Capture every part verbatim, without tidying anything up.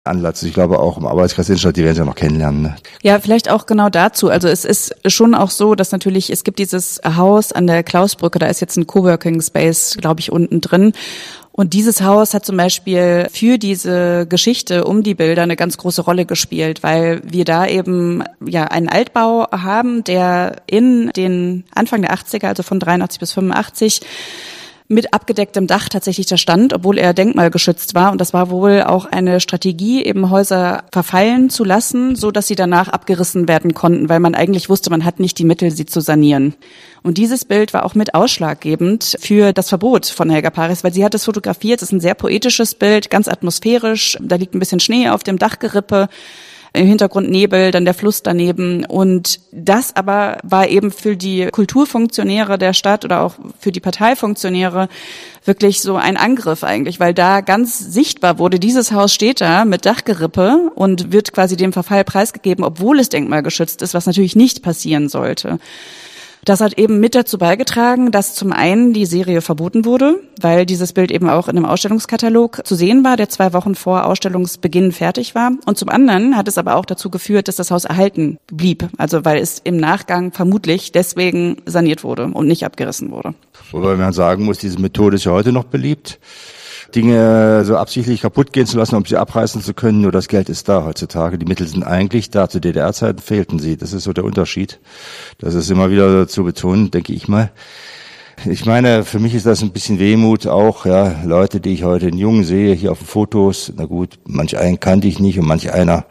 Anlatz. Ich glaube auch im Arbeitskreis Innenstadt, die werden sie ja noch kennenlernen. Ne? Ja, vielleicht auch genau dazu. Also es ist schon auch so, dass natürlich, es gibt dieses Haus an der Klausbrücke, da ist jetzt ein Coworking Space, glaube ich, unten drin. Und dieses Haus hat zum Beispiel für diese Geschichte um die Bilder eine ganz große Rolle gespielt, weil wir da eben ja einen Altbau haben, der in den Anfang der achtziger, also von dreiundachtzig bis fünfundachtzig, mit abgedecktem Dach tatsächlich da stand, obwohl er denkmalgeschützt war. Und das war wohl auch eine Strategie, eben Häuser verfallen zu lassen, so dass sie danach abgerissen werden konnten, weil man eigentlich wusste, man hat nicht die Mittel, sie zu sanieren. Und dieses Bild war auch mit ausschlaggebend für das Verbot von Helga Paris, weil sie hat es fotografiert. Es ist ein sehr poetisches Bild, ganz atmosphärisch. Da liegt ein bisschen Schnee auf dem Dachgerippe. Im Hintergrund Nebel, dann der Fluss daneben. Und das aber war eben für die Kulturfunktionäre der Stadt oder auch für die Parteifunktionäre wirklich so ein Angriff eigentlich, weil da ganz sichtbar wurde, dieses Haus steht da mit Dachgerippe und wird quasi dem Verfall preisgegeben, obwohl es denkmalgeschützt ist, was natürlich nicht passieren sollte. Das hat eben mit dazu beigetragen, dass zum einen die Serie verboten wurde, weil dieses Bild eben auch in einem Ausstellungskatalog zu sehen war, der zwei Wochen vor Ausstellungsbeginn fertig war. Und zum anderen hat es aber auch dazu geführt, dass das Haus erhalten blieb. Also weil es im Nachgang vermutlich deswegen saniert wurde und nicht abgerissen wurde. Wobei man sagen muss, diese Methode ist ja heute noch beliebt. Dinge so absichtlich kaputt gehen zu lassen, um sie abreißen zu können, nur das Geld ist da heutzutage. Die Mittel sind eigentlich da. Zu D D R-Zeiten fehlten sie. Das ist so der Unterschied. Das ist immer wieder zu betonen, denke ich mal. Ich meine, für mich ist das ein bisschen Wehmut auch, ja, Leute, die ich heute in Jungen sehe, hier auf den Fotos. Na gut, manch einen kannte ich nicht und manch einer,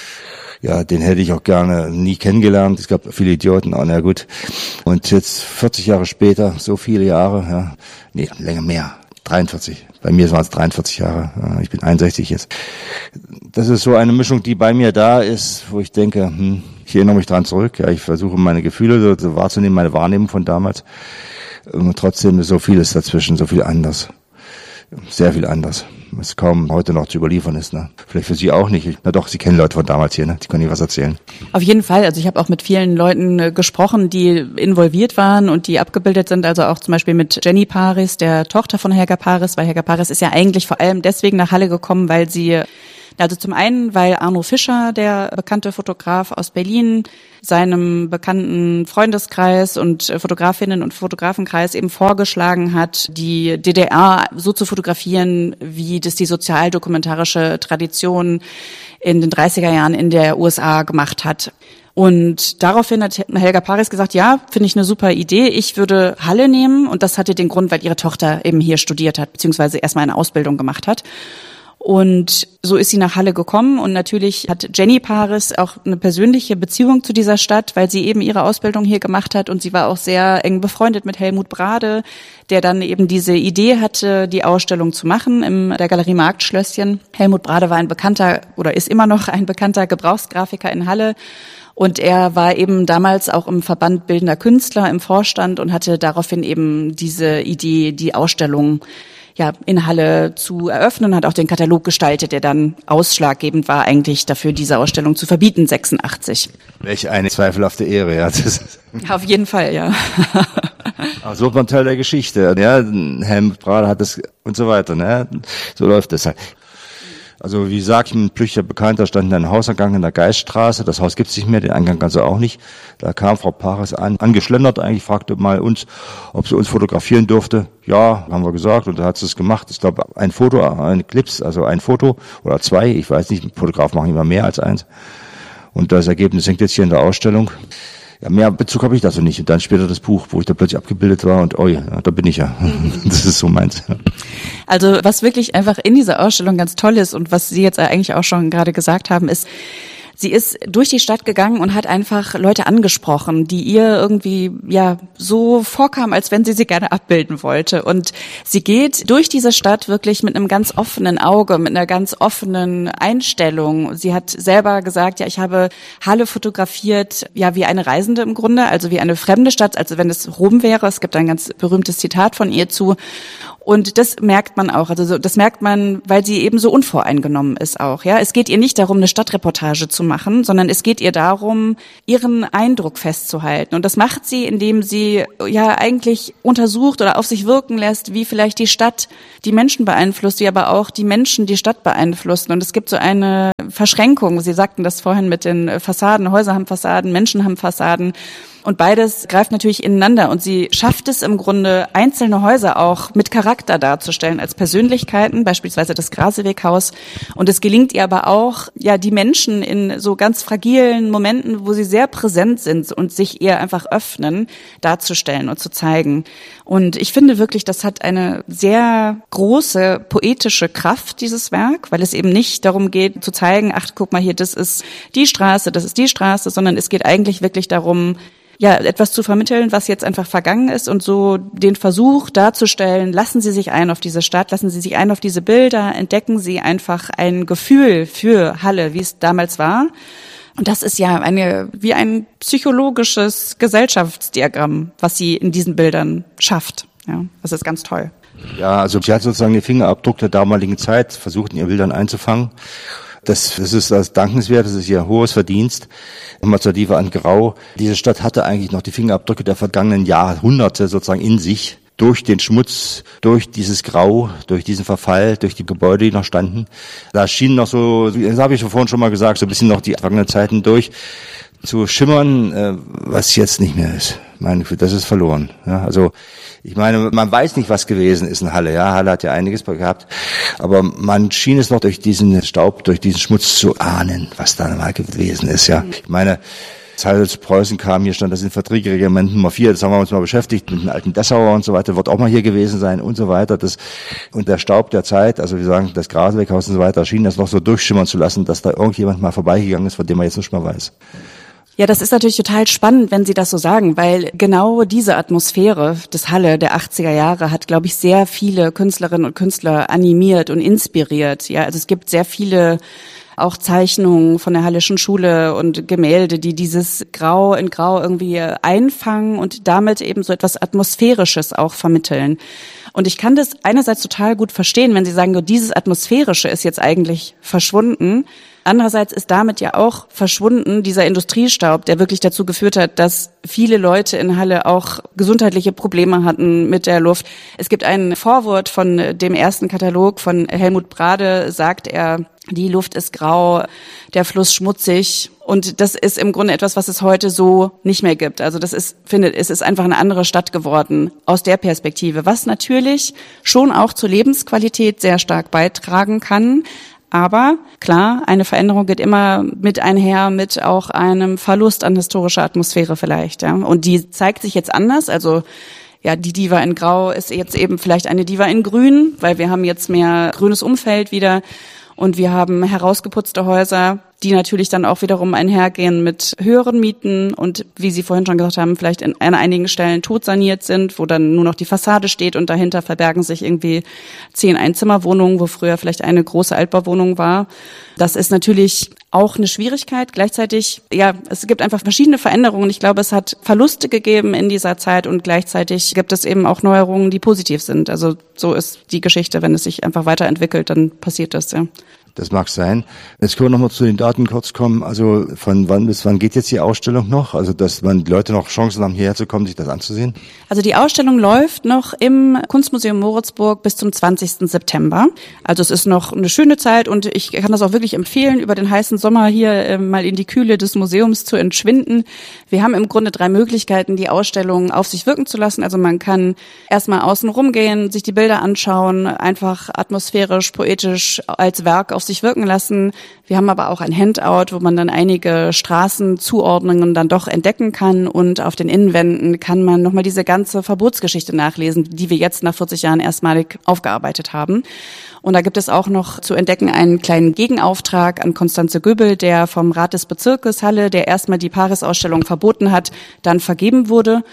ja, den hätte ich auch gerne nie kennengelernt. Es gab viele Idioten, auch, na gut. Und jetzt vierzig Jahre später, so viele Jahre, ja, nee, länger mehr. dreiundvierzig. Bei mir waren es dreiundvierzig Jahre. Ich bin einundsechzig jetzt. Das ist so eine Mischung, die bei mir da ist, wo ich denke, hm, ich erinnere mich dran zurück. Ja, ich versuche meine Gefühle so, so wahrzunehmen, meine Wahrnehmung von damals. Und trotzdem ist so vieles dazwischen, so viel anders. Sehr viel anders. Was kaum heute noch zu überliefern ist. Ne? Vielleicht für Sie auch nicht. Na doch, Sie kennen Leute von damals hier, ne? Die können Ihnen was erzählen. Auf jeden Fall. Also ich habe auch mit vielen Leuten äh, gesprochen, die involviert waren und die abgebildet sind. Also auch zum Beispiel mit Jenny Paris, der Tochter von Helga Paris. Weil Helga Paris ist ja eigentlich vor allem deswegen nach Halle gekommen, weil sie... Also zum einen, weil Arno Fischer, der bekannte Fotograf aus Berlin, seinem bekannten Freundeskreis und Fotografinnen und Fotografenkreis eben vorgeschlagen hat, die D D R so zu fotografieren, wie das die sozialdokumentarische Tradition in den dreißiger Jahren in der U S A gemacht hat. Und daraufhin hat Helga Paris gesagt, ja, finde ich eine super Idee. Ich würde Halle nehmen. Und das hatte den Grund, weil ihre Tochter eben hier studiert hat, beziehungsweise erstmal eine Ausbildung gemacht hat. Und so ist sie nach Halle gekommen und natürlich hat Jenny Paris auch eine persönliche Beziehung zu dieser Stadt, weil sie eben ihre Ausbildung hier gemacht hat und sie war auch sehr eng befreundet mit Helmut Brade, der dann eben diese Idee hatte, die Ausstellung zu machen in der Galerie Marktschlösschen. Helmut Brade war ein bekannter oder ist immer noch ein bekannter Gebrauchsgrafiker in Halle. Und er war eben damals auch im Verband Bildender Künstler im Vorstand und hatte daraufhin eben diese Idee, die Ausstellung ja in Halle zu eröffnen, hat auch den Katalog gestaltet, der dann ausschlaggebend war eigentlich dafür, diese Ausstellung zu verbieten, sechsundachtzig. Welch eine zweifelhafte Ehre, ja. Das Auf jeden Fall, ja. Aber so wird man Teil der Geschichte, ja. Helmut Brade hat das und so weiter, ne. So läuft das halt. Also wie gesagt, ein Plüchter Bekannter stand in einem Hausangang in der Geiststraße. Das Haus gibt's nicht mehr, den Eingang kannst du auch nicht. Da kam Frau Paris an, angeschlendert eigentlich, fragte mal uns, ob sie uns fotografieren durfte. Ja, haben wir gesagt und da hat sie es gemacht. Ich glaube, ein Foto, ein Clips, also ein Foto oder zwei, ich weiß nicht, Fotografen machen immer mehr als eins. Und das Ergebnis hängt jetzt hier in der Ausstellung. Ja, mehr Bezug habe ich dazu nicht. Und dann später das Buch, wo ich da plötzlich abgebildet war und oh ja, da bin ich ja. Das ist so meins. Also was wirklich einfach in dieser Ausstellung ganz toll ist und was Sie jetzt eigentlich auch schon gerade gesagt haben, ist, sie ist durch die Stadt gegangen und hat einfach Leute angesprochen, die ihr irgendwie ja so vorkamen, als wenn sie sie gerne abbilden wollte. Und sie geht durch diese Stadt wirklich mit einem ganz offenen Auge, mit einer ganz offenen Einstellung. Sie hat selber gesagt, ja, ich habe Halle fotografiert, ja, wie eine Reisende im Grunde, also wie eine fremde Stadt, also wenn es Rom wäre. Es gibt ein ganz berühmtes Zitat von ihr zu. Und das merkt man auch, also so, das merkt man, weil sie eben so unvoreingenommen ist auch, ja. Es geht ihr nicht darum, eine Stadtreportage zu machen, sondern es geht ihr darum, ihren Eindruck festzuhalten. Und das macht sie, indem sie ja eigentlich untersucht oder auf sich wirken lässt, wie vielleicht die Stadt die Menschen beeinflusst, wie aber auch die Menschen die Stadt beeinflussen. Und es gibt so eine Verschränkung. Sie sagten das vorhin mit den Fassaden, Häuser haben Fassaden, Menschen haben Fassaden. Und beides greift natürlich ineinander und sie schafft es im Grunde, einzelne Häuser auch mit Charakter darzustellen, als Persönlichkeiten, beispielsweise das Graseweghaus. Und es gelingt ihr aber auch, ja, die Menschen in so ganz fragilen Momenten, wo sie sehr präsent sind und sich ihr einfach öffnen, darzustellen und zu zeigen. Und ich finde wirklich, das hat eine sehr große poetische Kraft, dieses Werk, weil es eben nicht darum geht, zu zeigen, ach, guck mal hier, das ist die Straße, das ist die Straße, sondern es geht eigentlich wirklich darum, ja, etwas zu vermitteln, was jetzt einfach vergangen ist und so den Versuch darzustellen, lassen Sie sich ein auf diese Stadt, lassen Sie sich ein auf diese Bilder, entdecken Sie einfach ein Gefühl für Halle, wie es damals war. Und das ist ja eine, wie ein psychologisches Gesellschaftsdiagramm, was sie in diesen Bildern schafft. Ja, das ist ganz toll. Ja, also sie hat sozusagen den Fingerabdruck der damaligen Zeit versucht, in ihren Bildern einzufangen. Das, das ist das dankenswert, das ist ihr hohes Verdienst. Nochmal zur Diva an Grau. Diese Stadt hatte eigentlich noch die Fingerabdrücke der vergangenen Jahrhunderte sozusagen in sich. Durch den Schmutz, durch dieses Grau, durch diesen Verfall, durch die Gebäude, die noch standen. Da schienen noch so, das habe ich vorhin schon mal gesagt, so ein bisschen noch die vergangenen Zeiten durch zu schimmern, was jetzt nicht mehr ist. Mein Gefühl, das ist verloren. Ja, also ich meine, man weiß nicht, was gewesen ist in Halle. Ja, Halle hat ja einiges gehabt, aber man schien es noch durch diesen Staub, durch diesen Schmutz zu ahnen, was da mal gewesen ist. Ja, ich meine, als Halle zu Preußen kam, hier stand das Infanterieregiment Nummer vier, das haben wir uns mal beschäftigt mit dem alten Dessauer und so weiter, wird auch mal hier gewesen sein und so weiter. Das und der Staub der Zeit, also wir sagen das Graseweghaus und so weiter, schien das noch so durchschimmern zu lassen, dass da irgendjemand mal vorbeigegangen ist, von dem man jetzt nicht mal weiß. Ja, das ist natürlich total spannend, wenn Sie das so sagen, weil genau diese Atmosphäre des Halle der achtziger Jahre hat, glaube ich, sehr viele Künstlerinnen und Künstler animiert und inspiriert. Ja, also es gibt sehr viele auch Zeichnungen von der Hallischen Schule und Gemälde, die dieses Grau in Grau irgendwie einfangen und damit eben so etwas Atmosphärisches auch vermitteln. Und ich kann das einerseits total gut verstehen, wenn Sie sagen, dieses Atmosphärische ist jetzt eigentlich verschwunden. Andererseits ist damit ja auch verschwunden dieser Industriestaub, der wirklich dazu geführt hat, dass viele Leute in Halle auch gesundheitliche Probleme hatten mit der Luft. Es gibt ein Vorwort von dem ersten Katalog von Helmut Brade, sagt er, die Luft ist grau, der Fluss schmutzig. Und das ist im Grunde etwas, was es heute so nicht mehr gibt. Also das ist, finde, es ist einfach eine andere Stadt geworden aus der Perspektive, was natürlich schon auch zur Lebensqualität sehr stark beitragen kann. Aber klar, eine Veränderung geht immer mit einher mit auch einem Verlust an historischer Atmosphäre vielleicht. Ja. Und die zeigt sich jetzt anders. Also ja, die Diva in Grau ist jetzt eben vielleicht eine Diva in Grün, weil wir haben jetzt mehr grünes Umfeld wieder und wir haben herausgeputzte Häuser, die natürlich dann auch wiederum einhergehen mit höheren Mieten und, wie Sie vorhin schon gesagt haben, vielleicht in, an einigen Stellen totsaniert sind, wo dann nur noch die Fassade steht und dahinter verbergen sich irgendwie zehn Einzimmerwohnungen, wo früher vielleicht eine große Altbauwohnung war. Das ist natürlich auch eine Schwierigkeit. Gleichzeitig, ja, es gibt einfach verschiedene Veränderungen. Ich glaube, es hat Verluste gegeben in dieser Zeit und gleichzeitig gibt es eben auch Neuerungen, die positiv sind. Also so ist die Geschichte. Wenn es sich einfach weiterentwickelt, dann passiert das, ja. Das mag sein. Jetzt können wir nochmal zu den Daten kurz kommen. Also von wann bis wann geht jetzt die Ausstellung noch? Also dass man die Leute noch Chancen haben, hierher zu kommen, sich das anzusehen? Also die Ausstellung läuft noch im Kunstmuseum Moritzburg bis zum zwanzigsten September. Also es ist noch eine schöne Zeit und ich kann das auch wirklich empfehlen, über den heißen Sommer hier äh, mal in die Kühle des Museums zu entschwinden. Wir haben im Grunde drei Möglichkeiten, die Ausstellung auf sich wirken zu lassen. Also man kann erstmal außen rumgehen, sich die Bilder anschauen, einfach atmosphärisch, poetisch als Werk auf sich wirken lassen. Wir haben aber auch ein Handout, wo man dann einige Straßenzuordnungen dann doch entdecken kann und auf den Innenwänden kann man nochmal diese ganze Verbotsgeschichte nachlesen, die wir jetzt nach vierzig Jahren erstmalig aufgearbeitet haben. Und da gibt es auch noch zu entdecken einen kleinen Gegenauftrag an Constanze Göbel, der vom Rat des Bezirkes Halle, der erstmal die Paris-Ausstellung verboten hat, dann vergeben wurde.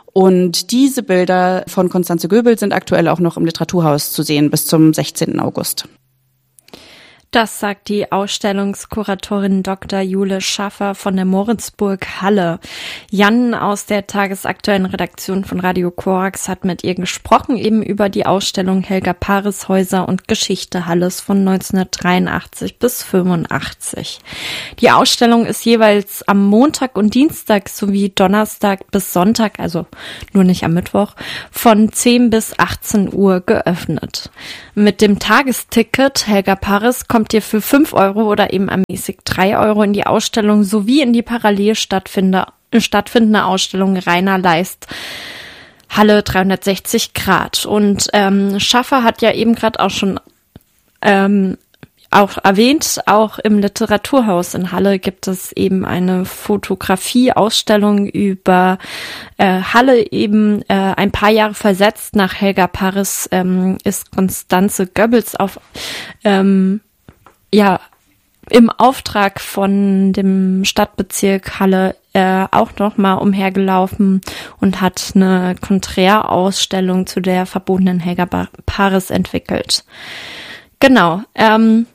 Und diese Bilder von Constanze Göbel sind aktuell auch noch im Literaturhaus zu sehen bis zum sechzehnten August. Das sagt die Ausstellungskuratorin Doktor Jule Schaffer von der Moritzburg Halle. Jan aus der tagesaktuellen Redaktion von Radio Korax hat mit ihr gesprochen, eben über die Ausstellung Helga Paris Häuser und Geschichte Halles von neunzehnhundertdreiundachtzig bis fünfundachtzig. Die Ausstellung ist jeweils am Montag und Dienstag sowie Donnerstag bis Sonntag, also nur nicht am Mittwoch, von zehn bis achtzehn Uhr geöffnet. Mit dem Tagesticket Helga Paris kommt ihr für fünf Euro oder eben ermäßigt drei Euro in die Ausstellung sowie in die parallel stattfinde, stattfindende Ausstellung Rainer Leist Halle dreihundertsechzig Grad. Und ähm, Schaffer hat ja eben gerade auch schon ähm, auch erwähnt, auch im Literaturhaus in Halle gibt es eben eine Fotografie-Ausstellung über äh, Halle, eben äh, ein paar Jahre versetzt nach Helga Paris ähm, ist Constanze Goebbels auf ähm, ja im Auftrag von dem Stadtbezirk Halle äh, auch noch mal umhergelaufen und hat eine Konträr-Ausstellung zu der verbotenen Helga Paris entwickelt. Genau. Ähm,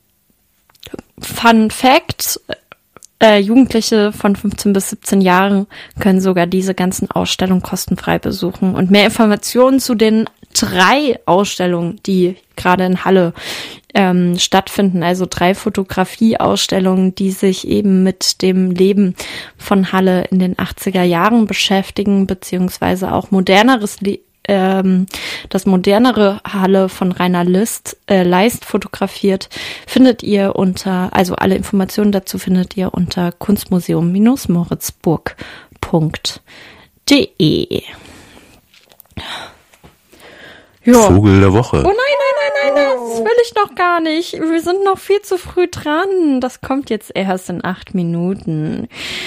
Fun Fact, äh, Jugendliche von fünfzehn bis siebzehn Jahren können sogar diese ganzen Ausstellungen kostenfrei besuchen. Und mehr Informationen zu den drei Ausstellungen, die gerade in Halle ähm, stattfinden, also drei Fotografie-Ausstellungen, die sich eben mit dem Leben von Halle in den achtziger Jahren beschäftigen, beziehungsweise auch moderneres Leben. Ähm, das modernere Halle von Rainer List, äh, Leist fotografiert, findet ihr unter, also alle Informationen dazu findet ihr unter kunstmuseum Bindestrich moritzburg Punkt de. Ja. Vogel der Woche. Oh nein, nein, nein, nein, das will ich noch gar nicht. Wir sind noch viel zu früh dran. Das kommt jetzt erst in acht Minuten.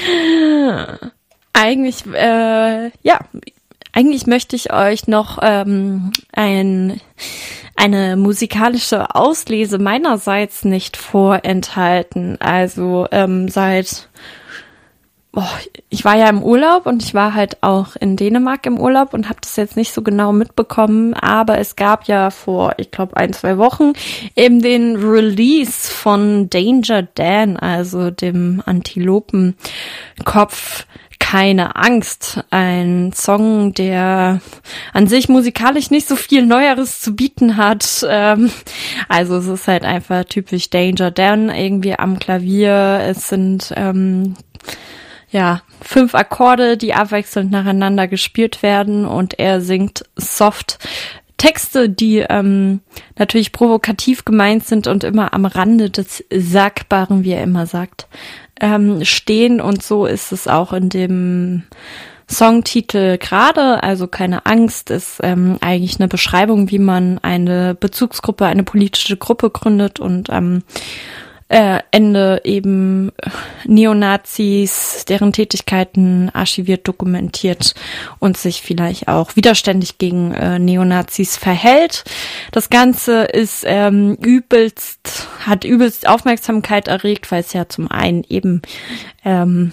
Eigentlich, äh, ja, Eigentlich möchte ich euch noch ähm, ein, eine musikalische Auslese meinerseits nicht vorenthalten. Also ähm, seit, oh, ich war ja im Urlaub und ich war halt auch in Dänemark im Urlaub und habe das jetzt nicht so genau mitbekommen, aber es gab ja vor, ich glaube, ein, zwei Wochen eben den Release von Danger Dan, also dem Antilopenkopf. Keine Angst, ein Song, der an sich musikalisch nicht so viel Neueres zu bieten hat. Ähm, also es ist halt einfach typisch Danger Dan irgendwie am Klavier. Es sind ähm, ja fünf Akkorde, die abwechselnd nacheinander gespielt werden und er singt soft Texte, die ähm, natürlich provokativ gemeint sind und immer am Rande des Sagbaren, wie er immer sagt, ähm, stehen. Und so ist es auch in dem Songtitel gerade. Also keine Angst ist ähm, eigentlich eine Beschreibung, wie man eine Bezugsgruppe, eine politische Gruppe gründet und am äh, Ende eben Neonazis, deren Tätigkeiten archiviert, dokumentiert und sich vielleicht auch widerständig gegen äh, Neonazis verhält. Das Ganze ist ähm, übelst, hat übelst Aufmerksamkeit erregt, weil es ja zum einen eben ähm,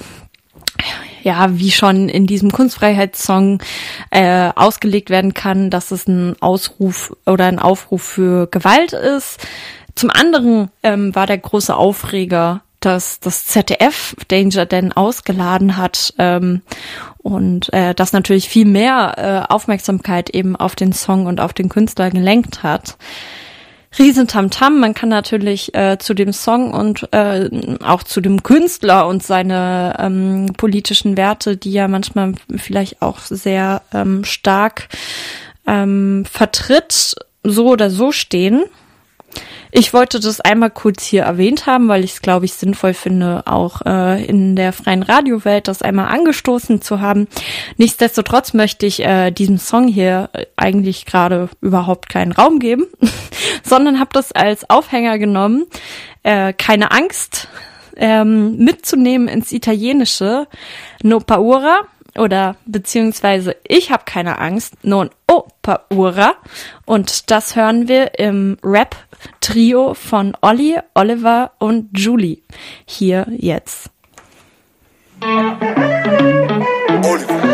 ja, wie schon in diesem Kunstfreiheitssong äh, ausgelegt werden kann, dass es ein Ausruf oder ein Aufruf für Gewalt ist. Zum anderen ähm, war der große Aufreger, dass das Z D F Danger Dan ausgeladen hat ähm, und äh, das natürlich viel mehr äh, Aufmerksamkeit eben auf den Song und auf den Künstler gelenkt hat. Riesentamtam, man kann natürlich äh, zu dem Song und äh, auch zu dem Künstler und seine ähm, politischen Werte, die ja manchmal vielleicht auch sehr ähm, stark ähm, vertritt, so oder so stehen. Ich wollte das einmal kurz hier erwähnt haben, weil ich es, glaube ich, sinnvoll finde, auch äh, in der freien Radiowelt das einmal angestoßen zu haben. Nichtsdestotrotz möchte ich äh, diesem Song hier eigentlich gerade überhaupt keinen Raum geben, sondern habe das als Aufhänger genommen, äh, keine Angst ähm, mitzunehmen ins Italienische, no paura. Oder beziehungsweise ich habe keine Angst, non ho paura. Und das hören wir im Rap-Trio von Olli, Oliver und Julie. Hier jetzt. Oliver.